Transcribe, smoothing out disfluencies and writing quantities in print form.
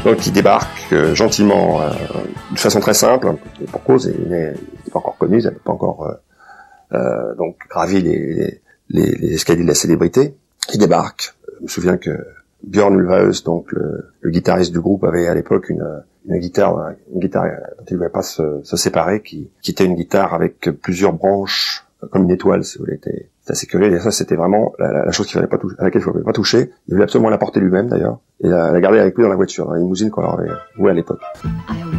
Donc il débarque gentiment, de façon très simple, et pour cause, il n'était pas encore connu, il n'avait pas encore donc gravi les escaliers de la célébrité. Il débarque. Je me souviens que Björn Ulvaeus, donc le guitariste du groupe, avait à l'époque une guitare dont il ne voulait pas se séparer, qui était une guitare avec plusieurs branches, comme une étoile, si vous voulez. C'était assez curieux. Et ça, c'était vraiment la chose à laquelle il ne fallait pas toucher. Il voulait absolument la porter lui-même, d'ailleurs, et la garder avec lui dans la voiture, dans la limousine qu'on leur avait louée à l'époque.